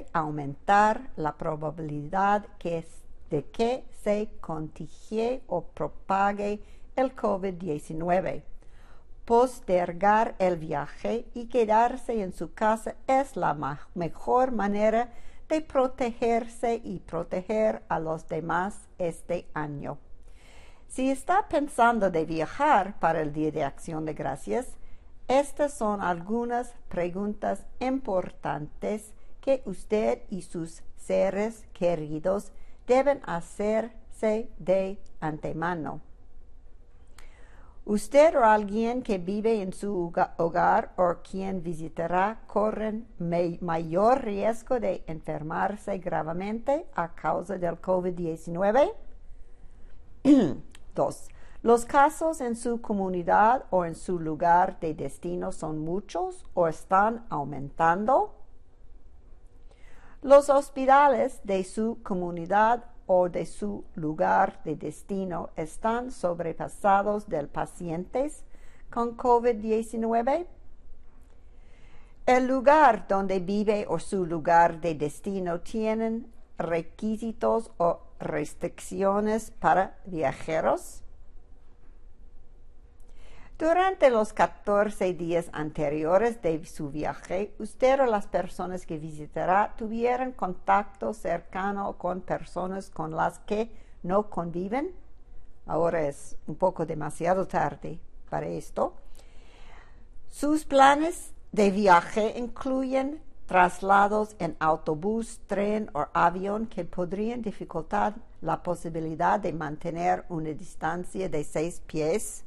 aumentar la probabilidad de que se contagie o propague el COVID-19. Postergar el viaje y quedarse en su casa es la mejor manera de protegerse y proteger a los demás este año. Si está pensando de viajar para el Día de Acción de Gracias, estas son algunas preguntas importantes que usted y sus seres queridos deben hacerse de antemano. Usted o alguien que vive en su hogar o quien visitará corren mayor riesgo de enfermarse gravemente a causa del COVID-19. 2. ¿Los casos en su comunidad o en su lugar de destino son muchos o están aumentando? ¿Los hospitales de su comunidad o de su lugar de destino están sobrepasados de pacientes con COVID-19? ¿El lugar donde vive o su lugar de destino tienen requisitos o restricciones para viajeros? Durante los 14 días anteriores de su viaje, usted o las personas que visitará tuvieron contacto cercano con personas con las que no conviven. Ahora es un poco demasiado tarde para esto. Sus planes de viaje incluyen traslados en autobús, tren o avión que podrían dificultar la posibilidad de mantener una distancia de 6 pies.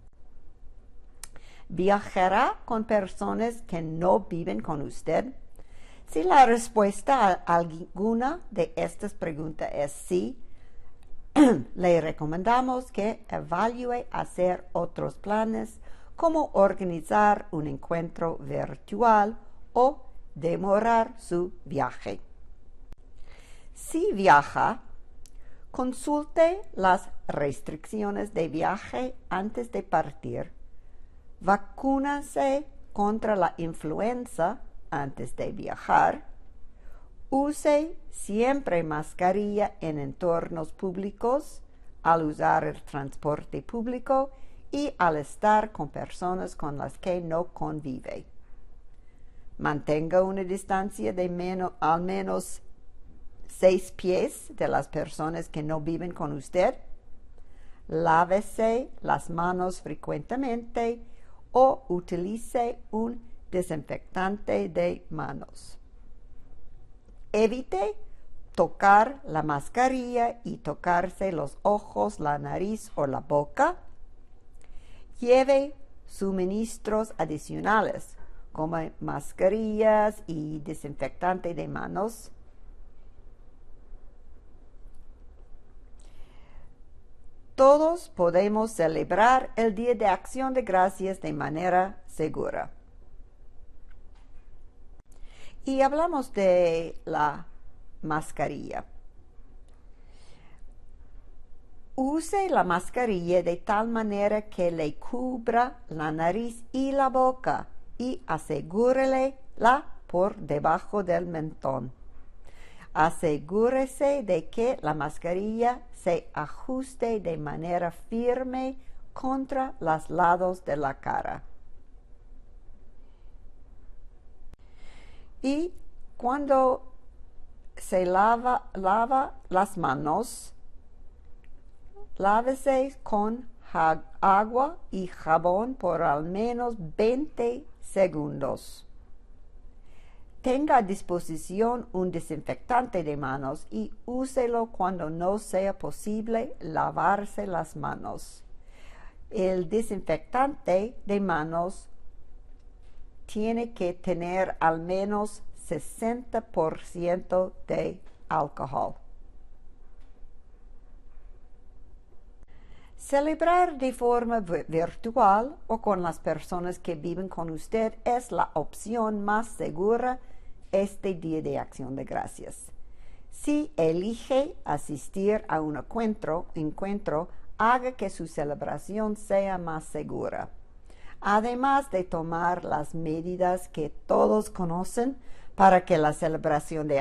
¿Viajará con personas que no viven con usted? Si la respuesta a alguna de estas preguntas es sí, le recomendamos que evalúe hacer otros planes, como organizar un encuentro virtual o demorar su viaje. Si viaja, consulte las restricciones de viaje antes de partir. Vacúnase contra la influenza antes de viajar. Use siempre mascarilla en entornos públicos al usar el transporte público y al estar con personas con las que no convive. Mantenga una distancia de al menos 6 pies de las personas que no viven con usted. Lávese las manos frecuentemente o utilice un desinfectante de manos. Evite tocar la mascarilla y tocarse los ojos, la nariz o la boca. Lleve suministros adicionales como mascarillas y desinfectante de manos. Todos podemos celebrar el Día de Acción de Gracias de manera segura. Y hablamos de la mascarilla. Use la mascarilla de tal manera que le cubra la nariz y la boca y asegúrela por debajo del mentón. Asegúrese de que la mascarilla se ajuste de manera firme contra los lados de la cara. Y cuando se lava las manos, lávese con agua y jabón por al menos 20 segundos. Tenga a disposición un desinfectante de manos y úselo cuando no sea posible lavarse las manos. El desinfectante de manos tiene que tener al menos 60% de alcohol. Celebrar de forma virtual o con las personas que viven con usted es la opción más segura este Día de Acción de Gracias. Si elige asistir a un encuentro, haga que su celebración sea más segura. Además de tomar las medidas que todos conocen para que la celebración de